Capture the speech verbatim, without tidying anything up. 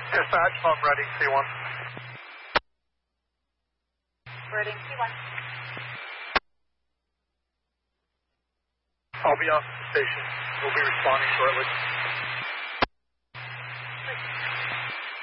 Dispatch, I'm Reading C one. Reading C one. I'll be off the station. We'll be responding shortly.